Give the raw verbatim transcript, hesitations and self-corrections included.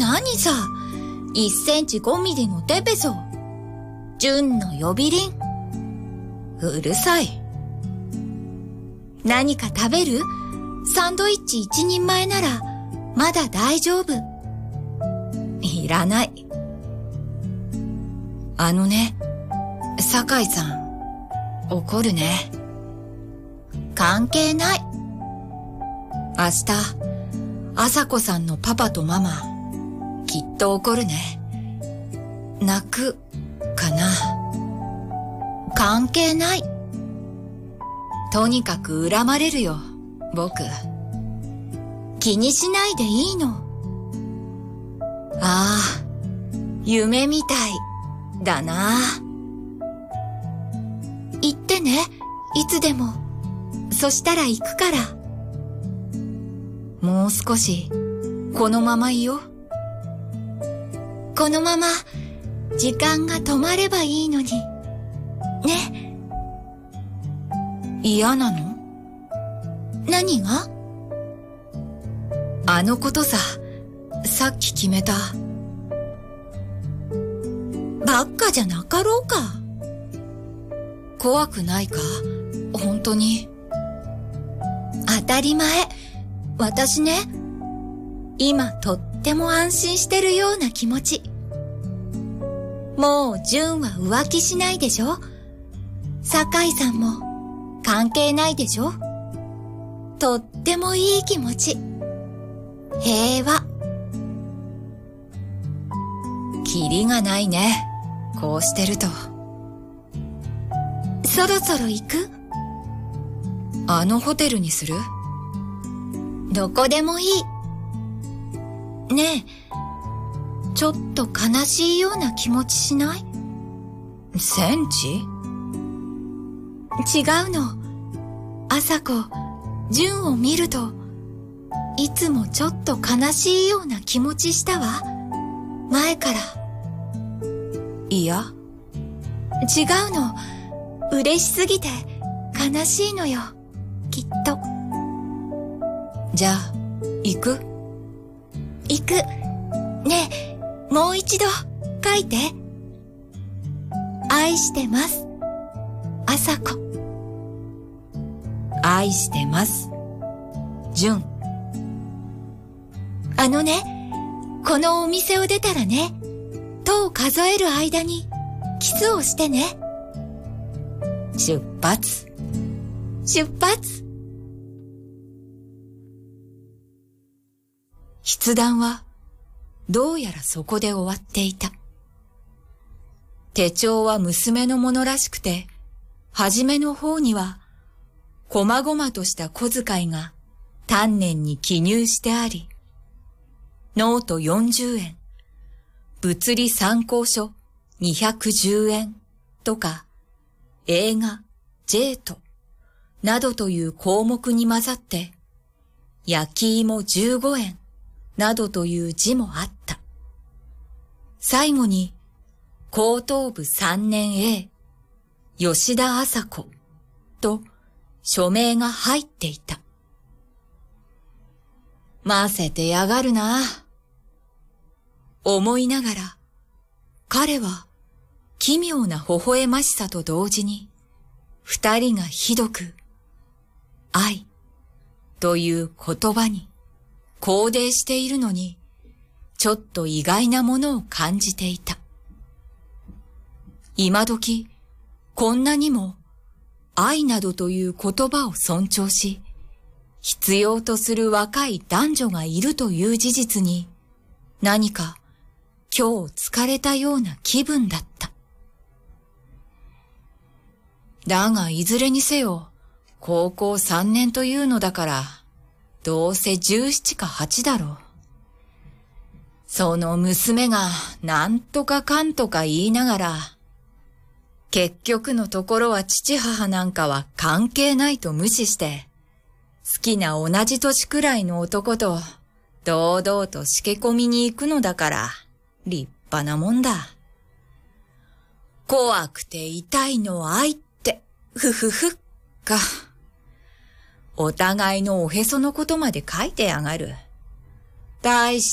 何さ、いっセンチごミリのテペソ。純の呼び鈴。うるさい。何か食べる？サンドイッチ一人前ならまだ大丈夫。いらない。あのね、酒井さん、怒るね。関係ない。明日、朝子さんのパパとママ、きっと怒るね。泣く、かな。関係ない。とにかく恨まれるよ、僕。気にしないでいいの。ああ、夢みたい、だな。言ってね、いつでも。そしたら行くから。もう少し、このままいよ。このまま、時間が止まればいいのに。ね。嫌なの？何が？あのことさ、さっき決めた。ばっかじゃなかろうか。怖くないか？本当に。当たり前。私ね、今とっても安心してるような気持ち。もう純は浮気しないでしょ？酒井さんも関係ないでしょ？とってもいい気持ち。平和。キリがないね。こうしてると。そろそろ行く？あのホテルにする？どこでもいい。ねえ、ちょっと悲しいような気持ちしない？戦地？違うの。朝子、純を見ると、いつもちょっと悲しいような気持ちしたわ。前から。いや、違うの。嬉しすぎて悲しいのよ、きっと。じゃあ、行く？行く。ねえ、もう一度書いて。愛してます。朝子。愛してます。純。あのね、このお店を出たらね、戸を数える間にキスをしてね。出発。出発。筆談はどうやらそこで終わっていた。手帳は娘のものらしくて、はじめの方には、こまごまとした小遣いが丹念に記入してあり、ノートよんじゅうえん、物理参考書にひゃくじゅうえんとか、映画、ジェート、などという項目に混ざって、焼き芋じゅうごえん、などという字もあった。最後に、高等部さんねん A、吉田麻子、と署名が入っていた。ませてやがるな。思いながら、彼は奇妙な微笑ましさと同時に、二人がひどく、愛という言葉に肯定しているのに、ちょっと意外なものを感じていた。今時、こんなにも愛などという言葉を尊重し、必要とする若い男女がいるという事実に、何か今日疲れたような気分だった。だがいずれにせよ、高校さんねんというのだから、どうせじゅうななかはちだろう。その娘がなんとかかんとか言いながら、結局のところは父母なんかは関係ないと無視して、好きな同じ年くらいの男と堂々としけ込みに行くのだから、立派なもんだ。怖くて痛いの愛って、ふふふ、か。お互いのおへそのことまで書いてやがる。大し